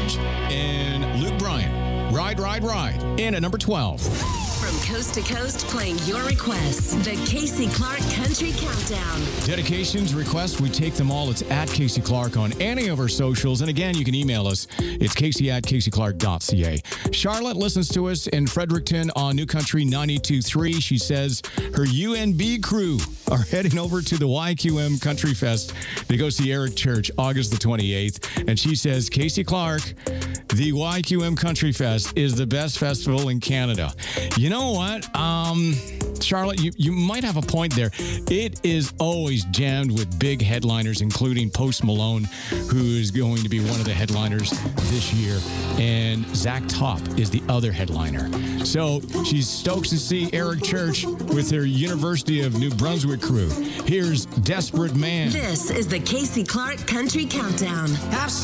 Church and Luke Bryan. Ride, Ride, Ride. In at number 12. From coast to coast, playing your requests. The Casey Clark Country Countdown. Dedications, requests, we take them all. It's at Casey Clark on any of our socials. And again, you can email us. It's casey@caseyclark.ca. Charlotte listens to us in Fredericton on New Country 92.3. She says her UNB crew are heading over to the YQM Country Fest to go see Eric Church August the 28th. And she says, Casey Clark, the YQM Country Fest is the best festival in Canada. You know what? Charlotte, you might have a point there. It is always jammed with big headliners, including Post Malone, who is going to be one of the headliners this year. And Zach Top is the other headliner. So she's stoked to see Eric Church with her University of New Brunswick crew. Here's Desperate Man. This is the Casey Clark Country Countdown. Have